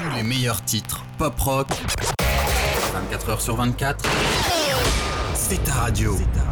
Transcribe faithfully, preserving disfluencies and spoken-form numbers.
Tous les meilleurs titres pop rock, vingt-quatre heures sur vingt-quatre, c'est ta radio.